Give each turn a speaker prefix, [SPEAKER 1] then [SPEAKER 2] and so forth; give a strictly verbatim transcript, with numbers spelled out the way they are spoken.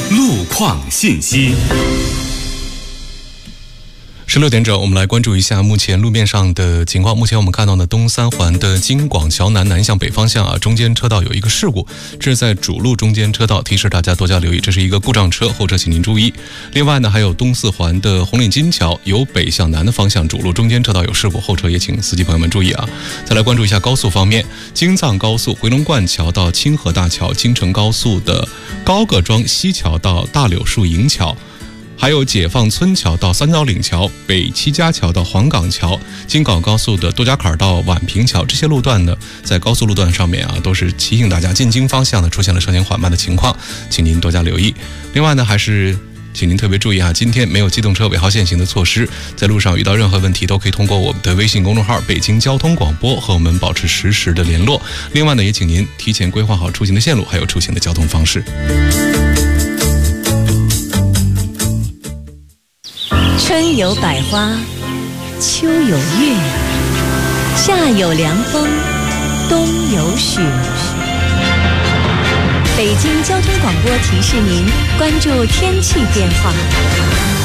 [SPEAKER 1] 路况信息。
[SPEAKER 2] 十六点整，我们来关注一下目前路面上的情况。目前我们看到呢，东三环的京广桥南南向北方向啊，中间车道有一个事故，这是在主路中间车道，提示大家多加留意，这是一个故障车，后车请您注意。另外呢，还有东四环的红岭金桥由北向南的方向，主路中间车道有事故，后车也请司机朋友们注意啊。再来关注一下高速方面，京藏高速回龙观桥到清河大桥，京承高速的高各庄西桥到大柳树营桥，还有解放村桥到三角岭桥，北七家桥到黄岗桥，京广高速的多家坎到宛平桥，这些路段呢，在高速路段上面啊，都是提醒大家进京方向呢出现了车行缓慢的情况，请您多加留意。另外呢，还是请您特别注意啊，今天没有机动车尾号限行的措施，在路上遇到任何问题都可以通过我们的微信公众号北京交通广播和我们保持实时的联络。另外呢，也请您提前规划好出行的线路还有出行的交通方式。
[SPEAKER 3] 春有百花，秋有月，夏有凉风，冬有雪。北京交通广播提示您关注天气变化。